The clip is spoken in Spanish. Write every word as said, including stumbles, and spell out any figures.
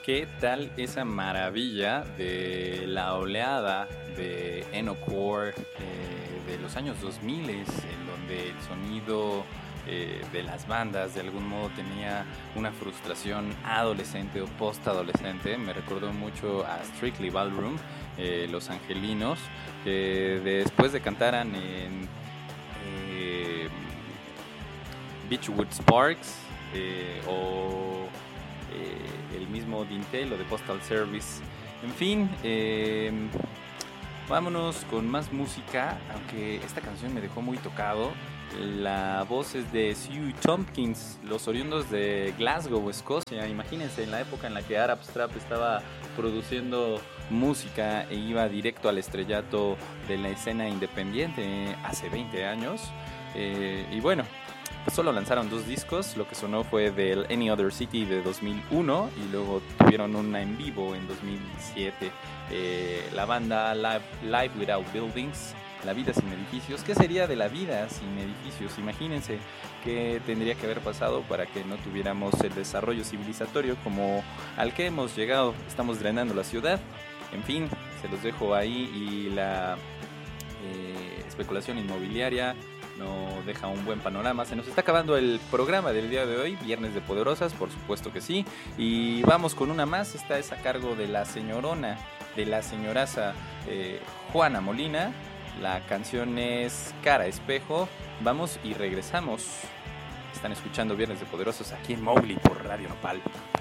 ¿Qué tal esa maravilla de la oleada de Enocore eh, de los años dos mil, en donde el sonido eh, de las bandas de algún modo tenía una frustración adolescente o post-adolescente? Me recordó mucho a Strictly Ballroom, eh, Los Angelinos, que después de cantaran en eh, Beechwood Sparks eh, o Eh, el mismo Dintel o de Postal Service. En fin, eh, vámonos con más música, aunque esta canción me dejó muy tocado. La voz es de Sue Tompkins, los oriundos de Glasgow, Escocia. Imagínense, en la época en la que Arab Strap estaba produciendo música e iba directo al estrellato de la escena independiente hace veinte años. Eh, y bueno, pues solo lanzaron dos discos. Lo que sonó fue del Any Other City de dos mil uno y luego tuvieron una en vivo en dos mil siete. Eh, la banda Live, Live Without Buildings, La vida sin edificios. ¿Qué sería de la vida sin edificios? Imagínense qué tendría que haber pasado para que no tuviéramos el desarrollo civilizatorio como al que hemos llegado. Estamos drenando la ciudad. En fin, se los dejo ahí. Y la eh, especulación inmobiliaria no deja un buen panorama. Se nos está acabando el programa del día de hoy, Viernes de Poderosas, por supuesto que sí. Y vamos con una más. Esta es a cargo de la señorona, de la señoraza eh, Juana Molina. La canción es Cara Espejo. Vamos y regresamos. Están escuchando Viernes de Poderosos aquí en Mowgli por Radio Nopal.